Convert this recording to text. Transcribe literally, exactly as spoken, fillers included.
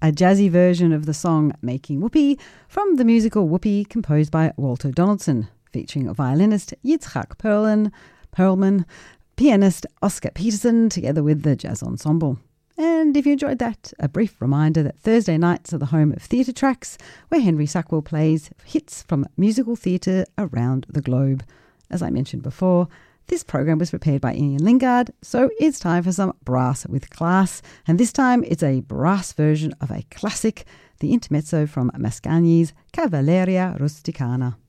a jazzy version of the song Making Whoopee from the musical Whoopee, composed by Walter Donaldson, featuring violinist Yitzhak Perlman, Perlman, pianist Oscar Peterson, together with the jazz ensemble. And if you enjoyed that, a brief reminder that Thursday nights are the home of Theatre Tracks, where Henry Sackwell plays hits from musical theatre around the globe. As I mentioned before, this program was prepared by Ian Lingard, so it's time for some brass with class, and this time it's a brass version of a classic, the intermezzo from Mascagni's Cavalleria Rusticana.